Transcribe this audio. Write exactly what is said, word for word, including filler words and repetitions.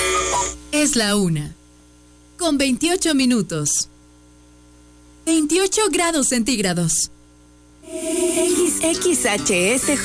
Es la una. Con veintiocho minutos. veintiocho grados centígrados. X X H S